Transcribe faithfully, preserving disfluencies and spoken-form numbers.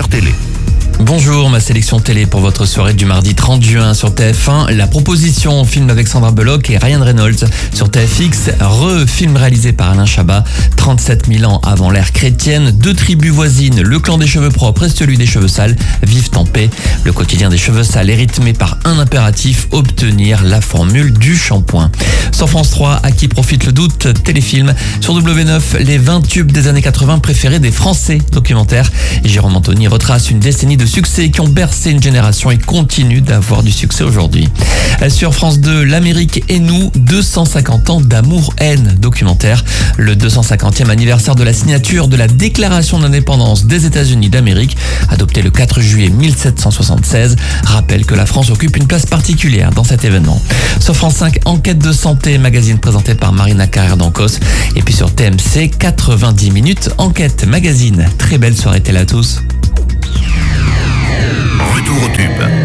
Super Télé. Bonjour, ma sélection télé pour votre soirée du mardi trente juin sur T F un. La proposition, film avec Sandra Bullock et Ryan Reynolds. Sur T F X, Re, film réalisé par Alain Chabat. trente-sept mille ans avant l'ère chrétienne, deux tribus voisines, le clan des cheveux propres et celui des cheveux sales, vivent en paix. Le quotidien des cheveux sales est rythmé par un impératif, obtenir la formule du shampoing. Sur France trois, à qui profite le doute, téléfilm. Sur W neuf, les vingt tubes des années quatre-vingts préférés des Français, documentaire. Jérôme Anthony retrace une décennie de succès qui ont bercé une génération et continuent d'avoir du succès aujourd'hui. Sur France deux, l'Amérique et nous, deux cent cinquante ans d'amour-haine, documentaire. Le deux cent cinquantième anniversaire de la signature de la Déclaration d'indépendance des États-Unis d'Amérique, adoptée le quatre juillet mille sept cent soixante-seize, rappelle que la France occupe une place particulière dans cet événement. Sur France cinq, enquête de santé, magazine présenté par Marina Carrère d'Ancos. Et puis sur T M C, quatre-vingt-dix minutes, enquête magazine. Très belle soirée télé à tous. Retour au tube.